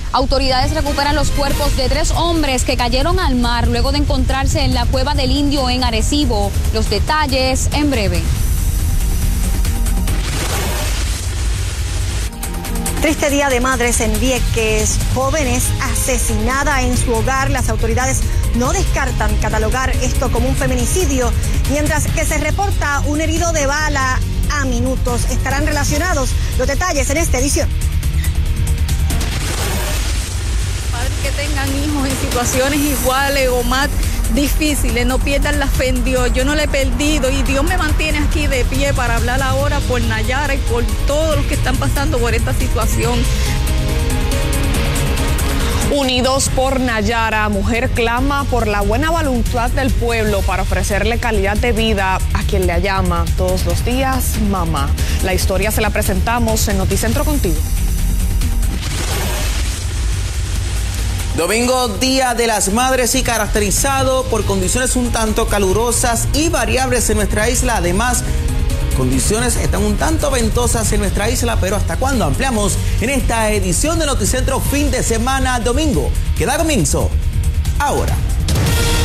Autoridades recuperan los cuerpos de 3 hombres que cayeron al mar luego de encontrarse en la Cueva del Indio en Arecibo. Los detalles en breve. Triste día de madres en Vieques. Jóvenes asesinada en su hogar. Las autoridades no descartan catalogar esto como un feminicidio, mientras que se reporta un herido de bala a minutos. Estarán relacionados. Los detalles en esta edición. Padres que tengan hijos en situaciones iguales o más difíciles, no pierdan la fe en Dios. Yo no le he perdido y Dios me mantiene aquí de pie para hablar ahora por Nayara y por todos los que están pasando por esta situación. Unidos por Nayara, mujer clama por la buena voluntad del pueblo para ofrecerle calidad de vida a quien le llama todos los días mamá. La historia se la presentamos en Noticentro contigo. Domingo, Día de las Madres, y caracterizado por condiciones un tanto calurosas y variables en nuestra isla. Además, condiciones están un tanto ventosas en nuestra isla, pero ¿hasta cuándo? Ampliamos en esta edición de Noticentro fin de semana domingo, que da comienzo ahora.